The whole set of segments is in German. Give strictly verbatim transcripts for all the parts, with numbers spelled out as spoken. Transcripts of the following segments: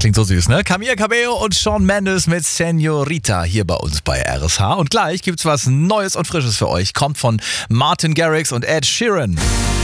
klingt so süß, ne? Camila Cabello und Shawn Mendes mit Señorita hier bei uns bei R S H. Und gleich gibt's was Neues und Frisches für euch. Kommt von Martin Garrix und Ed Sheeran.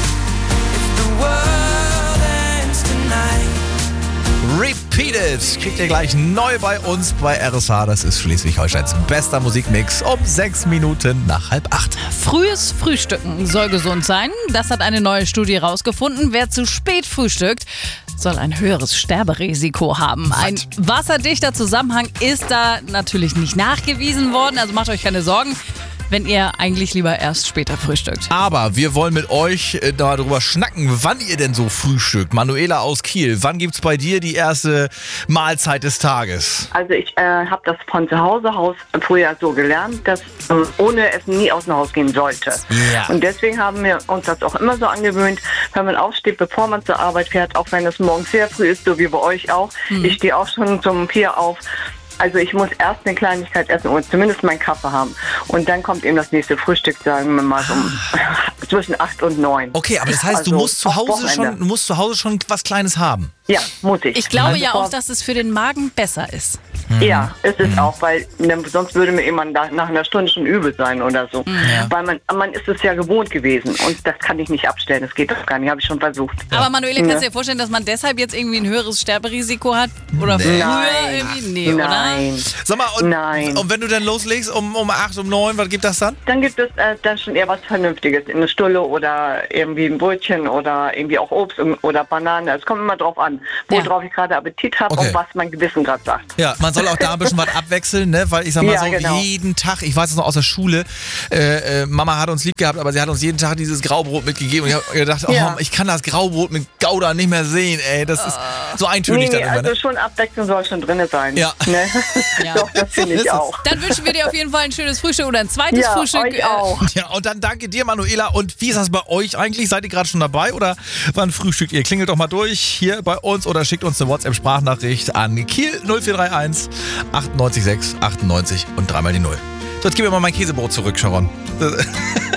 Repeat It kriegt ihr gleich neu bei uns bei R S H. Das ist Schleswig-Holsteins bester Musikmix um sechs Minuten nach halb acht. Frühes Frühstücken soll gesund sein. Das hat eine neue Studie rausgefunden. Wer zu spät frühstückt, soll ein höheres Sterberisiko haben. Ein wasserdichter Zusammenhang ist da natürlich nicht nachgewiesen worden. Also macht euch keine Sorgen, wenn ihr eigentlich lieber erst später frühstückt. Aber wir wollen mit euch äh, darüber schnacken, wann ihr denn so frühstückt. Manuela aus Kiel, wann gibt's bei dir die erste Mahlzeit des Tages? Also ich äh, habe das von zu Hause aus früher so gelernt, dass äh, ohne Essen nie aus dem Haus gehen sollte. Ja. Und deswegen haben wir uns das auch immer so angewöhnt, wenn man aufsteht, bevor man zur Arbeit fährt, auch wenn es morgens sehr früh ist, so wie bei euch auch. Mhm. Ich stehe auch schon zum vier auf. Also ich muss erst eine Kleinigkeit essen und zumindest meinen Kaffee haben. Und dann kommt eben das nächste Frühstück, sagen wir mal, um zwischen acht und neun. Okay, aber das heißt, also du musst zu Hause schon, du musst zu Hause schon was Kleines haben. Ja, muss ich. Ich glaube also ja auch, dass es für den Magen besser ist. Mhm. Ja, es ist mhm. auch, weil ne, sonst würde mir immer nach, nach einer Stunde schon übel sein oder so. Ja. Weil man, man ist es ja gewohnt gewesen und das kann ich nicht abstellen. Das geht doch gar nicht, habe ich schon versucht. Aber Manuela, kannst du ja. dir vorstellen, dass man deshalb jetzt irgendwie ein höheres Sterberisiko hat? Oder Nee. früher Nein. irgendwie? Nee, Nein. oder? Sag mal, und, Nein. und wenn du dann loslegst um, um acht, um neun, was gibt das dann? Dann gibt es äh, dann schon eher was Vernünftiges. Eine Stulle oder irgendwie ein Brötchen oder irgendwie auch Obst oder Banane. Es kommt immer drauf an, worauf Ja. ich gerade Appetit habe Okay. und was mein Gewissen gerade sagt. Ja, man soll auch da ein bisschen was abwechseln, ne? Weil ich sag mal Ja, so, genau. jeden Tag, ich weiß es noch aus der Schule, äh, äh, Mama hat uns lieb gehabt, aber sie hat uns jeden Tag dieses Graubrot mitgegeben und ich habe gedacht, oh, Ja. ich kann das Graubrot mit Gouda nicht mehr sehen, ey, das ist so eintönig Nee, nee, dann immer, also ne? schon Abwechslung soll schon drin sein. Ja. Ne? Ja. Doch, das finde Ist ich es. auch. Dann wünschen wir dir auf jeden Fall ein schönes Frühstück oder ein zweites Ja, Frühstück. euch auch. Ja, und dann danke dir, Manuela. Und wie ist das bei euch eigentlich? Seid ihr gerade schon dabei oder wann frühstückt ihr? Klingelt doch mal durch hier bei uns oder schickt uns eine WhatsApp-Sprachnachricht an Kiel null vier drei eins achtundneunzig sechs achtundneunzig und dreimal die Null. So, jetzt gib mir mal mein Käsebrot zurück, Sharon.